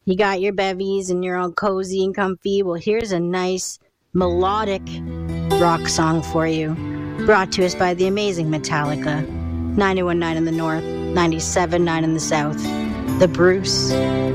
You got your bevies and you're all cozy and comfy. Well, here's a nice melodic rock song for you, brought to us by the amazing Metallica. 91.9 in the north, 97.9 in the south. The Bruce.